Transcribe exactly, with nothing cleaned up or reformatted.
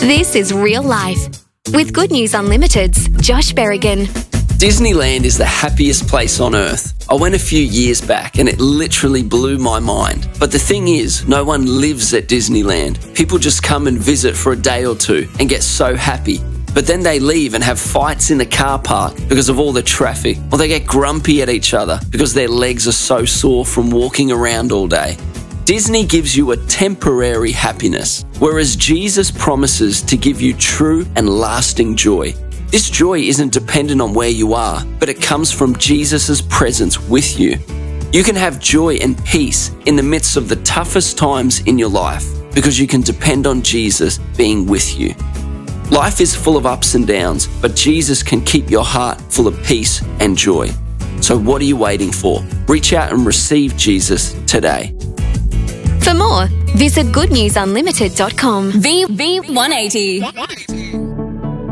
This is real life. With Good News Unlimited's Josh Berrigan. Disneyland is the happiest place on earth. I went a few years back and it literally blew my mind. But the thing is, no one lives at Disneyland. People just come and visit for a day or two and get so happy. But then they leave and have fights in the car park because of all the traffic. Or they get grumpy at each other because their legs are so sore from walking around all day. Disney gives you a temporary happiness, whereas Jesus promises to give you true and lasting joy. This joy isn't dependent on where you are, but it comes from Jesus' presence with you. You can have joy and peace in the midst of the toughest times in your life because you can depend on Jesus being with you. Life is full of ups and downs, but Jesus can keep your heart full of peace and joy. So what are you waiting for? Reach out and receive Jesus today. For more, visit good news unlimited dot com. V V one eighty.